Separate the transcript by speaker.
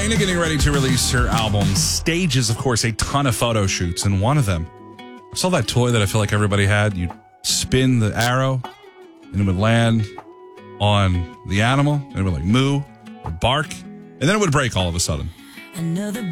Speaker 1: Elena getting ready to release her album. Stages, of course, a ton of photo shoots. And one of them, I saw that toy that I feel like everybody had. You spin the arrow and it would land on the animal and it would like moo or bark. And then it would break all of a sudden.
Speaker 2: Another